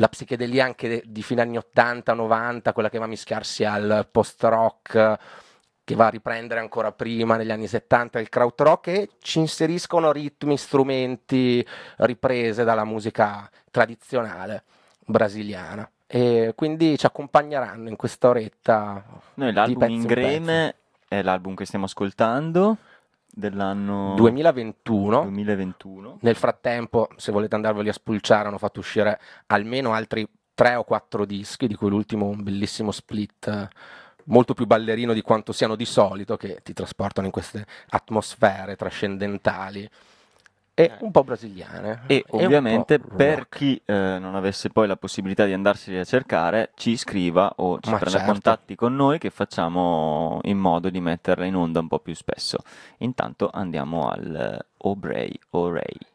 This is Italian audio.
la psichedelia anche di fine anni 80-90, quella che va a mischiarsi al post-rock, che va a riprendere ancora prima, negli anni 70, il krautrock, e ci inseriscono ritmi, strumenti, riprese dalla musica tradizionale brasiliana. E quindi ci accompagneranno in questa oretta Noi di l'album pezzo in pezzo. Ingreme è l'album che stiamo ascoltando dell'anno 2021. 2021. Nel frattempo, se volete andarveli a spulciare, hanno fatto uscire almeno altri 3 o 4 dischi, di cui l'ultimo un bellissimo split, molto più ballerino di quanto siano di solito, che ti trasportano in queste atmosfere trascendentali e un po' brasiliane E e un po' ovviamente per rock. chi non avesse poi la possibilità di andarseli a cercare, ci scriva o ci Ma prenda certo. contatti con noi che facciamo in modo di metterla in onda un po' più spesso. Intanto andiamo al Obrey Orey.